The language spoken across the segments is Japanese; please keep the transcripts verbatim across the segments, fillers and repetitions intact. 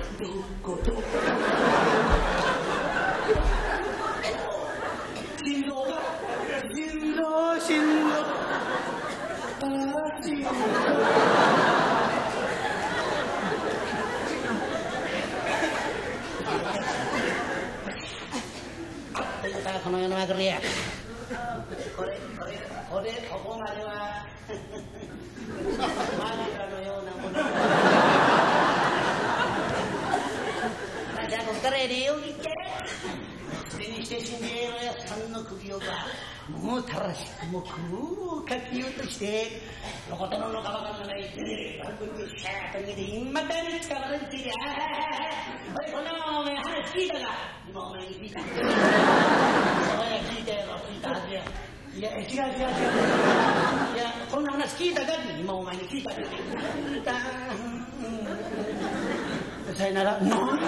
どこと。心臓が心臓心臓ああ心臓というかこの世のまぐれやこれこれこれここまではマジカのようなものじゃあここからやれよいけそれにして死んでいるやつさんの首をかもうたらしくもくうかきようとしてのことののかばかのない手で番組をシャーッと逃げて今だに捕まられているおいこんなお前話聞いたか今お前に聞いたお前聞いたやろ聞いたはずやいや違う違う違ういやこんな話聞いたかって今お前に聞いた聞いたさよなら何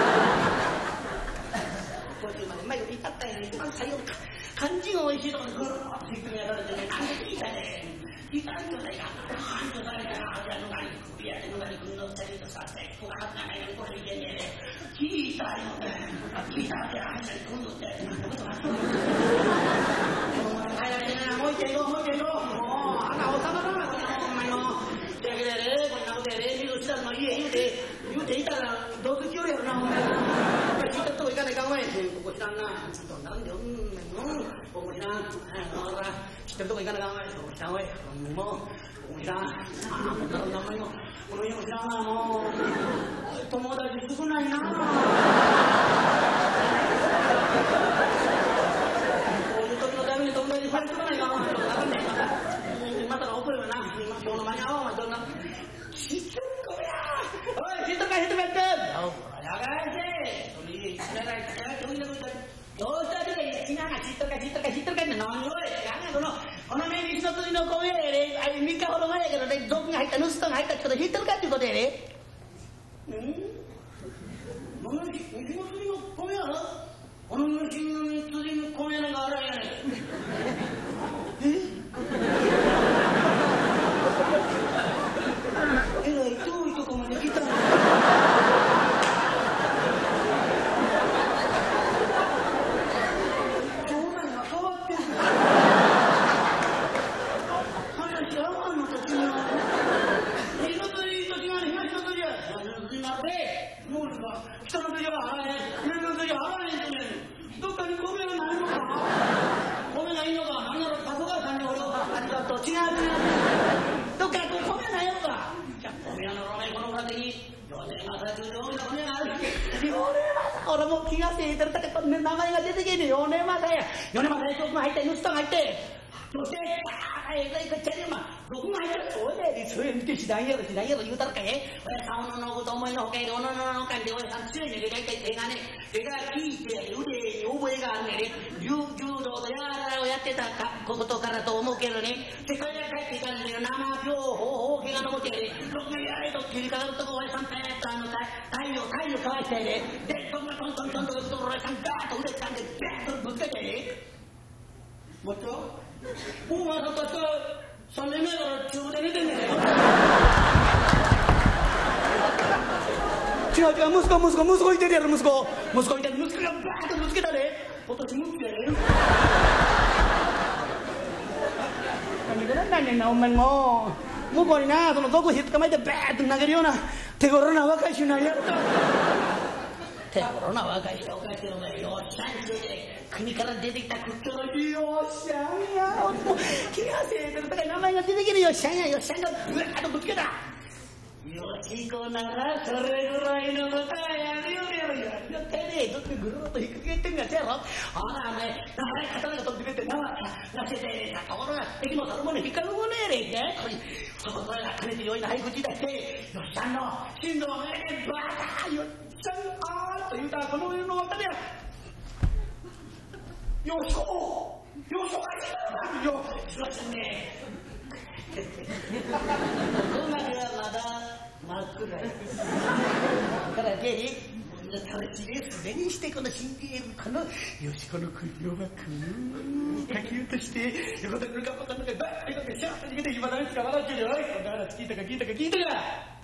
途中まで前より至ったよね一番最後の肝心がおいしいところでぐるっとひっくりやられてね何で聞いたね聞いたんじゃないか何とされたらあじゃあのがに首やてのがに組の二人とさってここがはずがないのにこれいけねえ聞いたよね聞いたってあじゃあ組んどってもう一回行こうもう一回行こうもうあんなおさまだなこんなほんまにもというわけでねこんなことやね見る知らずの家言うて言うていたらどうせ来よるやろなほんまに聞いたとこ行かないかんわいここ知らんななんでおんねんのここ知らんほら知ってるとこ行かないかんわいここ知らんわいもうここ知らんああこんな名前のこの家も知らんなもう友達少ないなまた怒るよな今日の間に合わんわどんな知ってるかやおい知っとか知っとかっておらやがいてそれいい知らないからどういうことだどうしたってか知らない知っとか知っとか知っとかって何をやこのこのね西の筋の米やねあれみっかほど前やけどね毒が入った盗人が入ったってこと知ってるかっていうことやねうんこの西の筋の米やなこの西の筋の米なんかあらんやねええらい遠いとこまで来たんだお前が変わってんの話合わんのと違う西の鳥と違う東の鳥や今でもうか北の鳥はあらへん南の鳥はあらへんとねどっかに米がないのか米がいいのか何やろパソガーさんに俺をありがとう違う違うどっかに米がないのか米屋のロメこの裏手に米正という米が米がある米正俺も気がついてるだけど名前が出てけねえ米正や米正や毒が入って盗人が入ってそしてああええかいかっちゃねえま毒が入ってるそうだよそれ見て知らんやろ知らんやろ言うたらかい俺さおののこと思いのほかにおのののかんで俺さん強いねで大体手がね手が利いて腕に覚えがあるね柔道とやららをやってたことからと思うけどね世界が帰っていかんねん生病法法怪我のもてやで毒がやれと切りかかるとこ俺さんペーッとあの太陽太陽かわしてやででどんなトントントンと俺さんガーッと腕つかんでガーッとぶつけてやでもっともうまさかしたらさんねんまえから中部で寝てんねん違う違う息子息子息子いてるやろ息子息子いてる息子がバーッとぶつけたで私息子やで何がなんねんなほんまにもう向こうになその毒火捕まえてバーッと投げるような手頃な若い衆なんやった手頃な若い人を返してるのよよっしゃんちゅうで国から出てきた屈強のよっしゃんやもう気がせえてるだから名前が出てきるよっしゃんやよっしゃんがブワーッとぶつけたよちこならそれぐらいのことはやるよやるよやってねえどっかぐるっと引っ掛けてんがせやろあらお前長い刀が取ってくれてななせてところが敵の猿もね引っかかるもねえれねそこから金でよいな早口出してよっしゃんの心臓をねバーッよっしゃんあーと言うたらこの上の渡りやよしこよしこがよしませんねここまではまだ真っ暗ですだからゲリ食べちですでにしてこの死んでいるこのよしこの首をばくーかき落として横田君がバカの中にバッとシャーッと逃げて暇だめつかまらんけどおいこんな話聞いたか聞いたか聞いたか